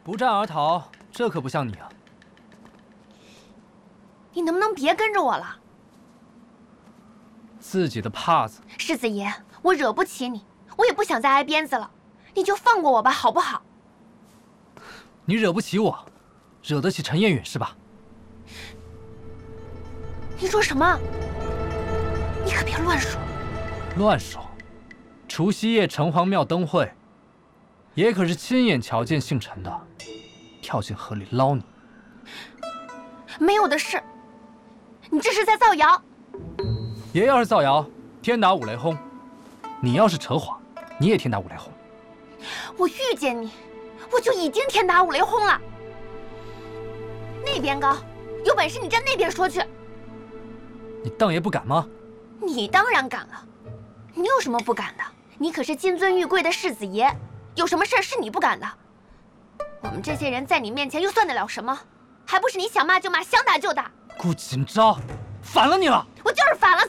不战而逃，这可不像你啊！ 你能不能别跟着我了？ 自己的帕子。 世子爷，我惹不起你，我也不想再挨鞭子了，你就放过我吧，好不好？ 你惹不起我，惹得起陈彦允是吧？ 你说什么？你可别乱说。 乱说！除夕夜城隍庙灯会，爷可是亲眼瞧见姓陈的跳进河里捞你。 没有的事，你这是在造谣。 爷要是造谣，天打五雷轰；你要是扯谎，你也天打五雷轰。 我遇见你，我就已经天打五雷轰了。那边高，有本事你站那边说去。 你当爷不敢吗？ 你当然敢了，你有什么不敢的？你可是金尊玉贵的世子爷，有什么事是你不敢的？我们这些人在你面前又算得了什么？还不是你想骂就骂，想打就打。 顾锦昭，反了你了！ 我就是反了